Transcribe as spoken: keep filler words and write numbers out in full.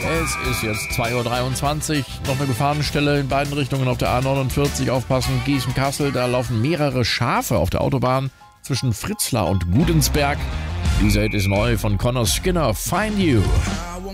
Es ist jetzt zwei Uhr dreiundzwanzig, noch eine Gefahrenstelle in beiden Richtungen auf der A neunundvierzig. Aufpassen, Gießen-Kassel, da laufen mehrere Schafe auf der Autobahn zwischen Fritzlar und Gudensberg. Dieser Hit ist neu von Connor Skinner, Find You.